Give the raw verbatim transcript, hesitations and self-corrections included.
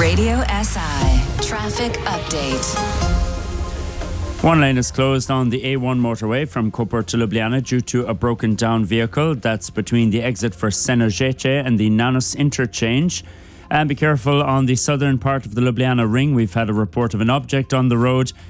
Radio S I Traffic Update. One lane is closed on the A one motorway from Koper to Ljubljana due to a broken down vehicle. That's between the exit for Senožeche and the Nanos interchange. And be careful on the southern part of the Ljubljana ring. We've had a report of an object on the road